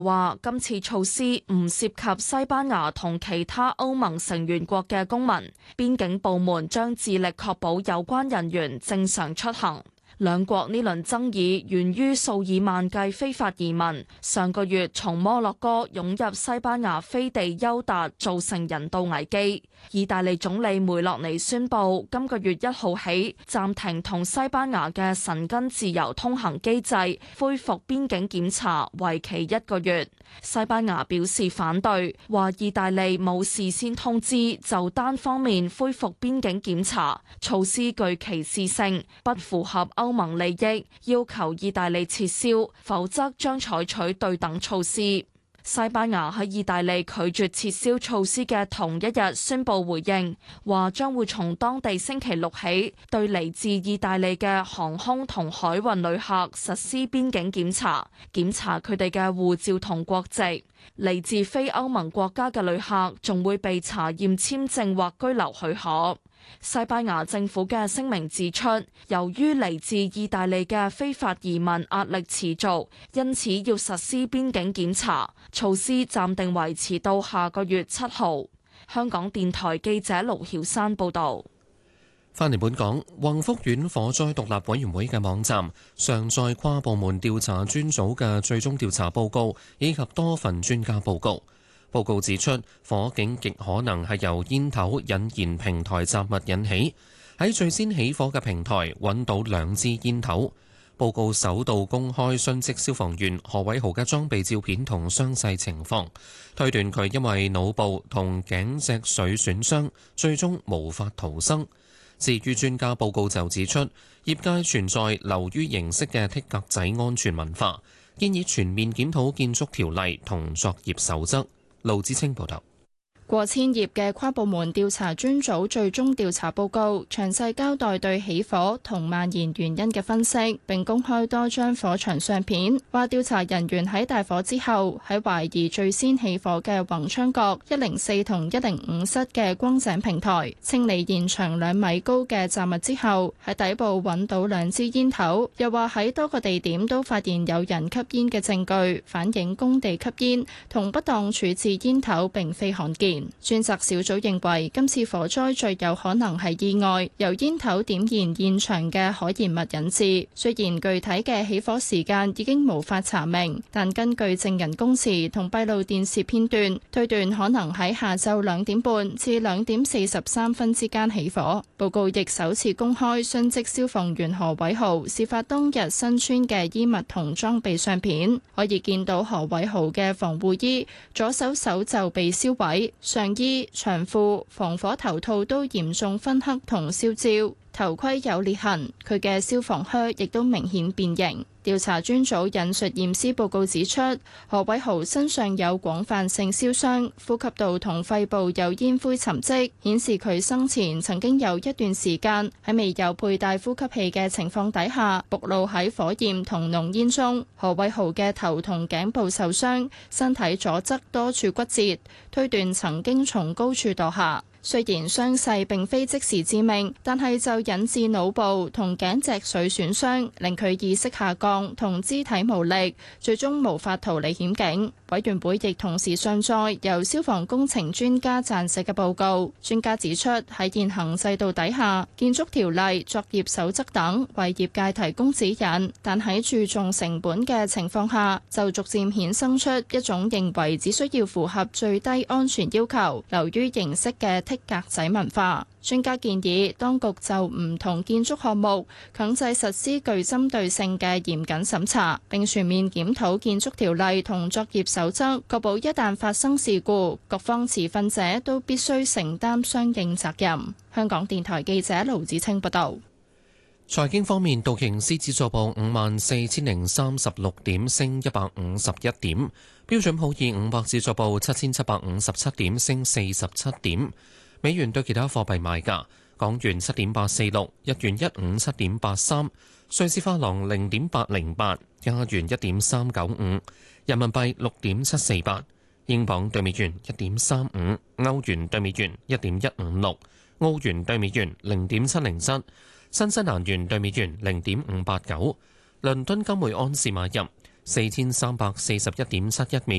話今次措施唔涉及西班牙同其他歐盟成員國嘅公民，邊境部門將致力確保有關人員正常出行。兩國呢輪爭議源於數以萬計非法移民上個月從摩洛哥湧入西班牙飛地休達，造成人道危機。意大利總理梅洛尼宣布，今個月1號起暫停同西班牙嘅申根自由通行機制，恢復邊境檢查，為期1個月。西班牙表示反對，話意大利冇事先通知就單方面恢復邊境檢查，措施具歧視性，不符合歐盟利益，要求意大利撤銷，否則將採取對等措施。西班牙喺意大利拒絕撤銷措施嘅同一日宣布回應，話將會從當地星期六起對嚟自意大利嘅航空同海運旅客實施邊境檢查，檢查佢哋嘅護照同國籍。嚟自非歐盟國家嘅旅客仲會被查驗簽證或居留許可。西班牙政府嘅聲明指出，由於嚟自意大利嘅非法移民壓力持續，因此要實施邊境檢查，措施暫定維持到下個月7號。香港電台記者盧曉珊報導。 返嚟本港，宏福苑火災獨立委員會嘅網站上載跨部門調查專組嘅最終調查報告，以及多份專家報告。報告指出，火警極可能係由煙頭引燃平台雜物引起。喺最先起火嘅平台揾到2支煙頭。報告首度公開殉職消防員何偉豪嘅裝備照片同傷勢情況，推斷佢因為腦部同頸脊髓損傷，最終無法逃生。至於專家報告就指出，業界存在流於形式嘅剔格仔安全文化，建議全面檢討建築條例同作業守則。盧志清報道。 過千頁嘅跨部門調查專組最終調查報告，詳細交代對起火同蔓延原因嘅分析，並公開多張火場相片，話調查人員喺大火之後，喺懷疑最先起火嘅宏昌閣104同105室嘅光井平台清理現場2米高嘅雜物之後，喺底部揾到2支煙頭。又話喺多個地點都發現有人吸煙嘅證據，反映工地吸煙同不當處置煙頭並非罕見。專責小組認為今次火災最有可能係意外，由煙頭點燃現場嘅可燃物引致。雖然具體嘅起火時間已經無法查明，但根據證人供詞同閉路電視片段，推斷可能喺下晝2點半至2點43分之間起火。報告亦首次公開殉職消防員何偉豪事發當日身穿嘅衣物同裝備相片，可以見到何偉豪嘅防護衣左手手袖被燒毀，上衣、長褲、防火頭套都嚴重燻黑同燒焦，頭盔有裂痕，佢嘅消防靴亦都明顯變形。調查專組引述驗屍報告指出，何偉豪身上有廣泛性燒傷，呼吸道同肺部有煙灰沉積，顯示佢生前曾經有一段時間喺未有佩戴呼吸器嘅情況底下，暴露喺火焰同濃煙中。何偉豪嘅頭同頸部受傷，身體左側多處骨折，推斷曾經從高處墮下。雖然傷勢並非即時致命，但係就引致腦部同頸脊髓損傷，令佢意識下降同肢體無力，最終無法逃離險境。委員會亦同時上載由消防工程專家撰寫嘅報告。專家指出，喺現行制度底下，建築條例、作業守則等為業界提供指引，但喺注重成本嘅情況下，就逐漸衍生出一種認為只需要符合最低安全要求，流於形式嘅剔格仔文化。專家建議當局就唔同建築項目強制實施具針對性嘅嚴謹審查，並全面檢討建築條例同作業守則，確保一旦發生事故，各方持份者都必須承擔相應責任。香港電台記者盧子清報道。 財經方面，道瓊斯指數報54,036點，升151點；標準普爾500指數報7,757點，升47點。美元對其他貨幣賣價：港元7.846，日元157.83，瑞士法郎0.808，加元1.395，人民幣6.748，英鎊對美元1.35，歐元對美元1.156，澳元對美元0.707，新西蘭元對美元0.589。倫敦金每盎司買入 4341.71美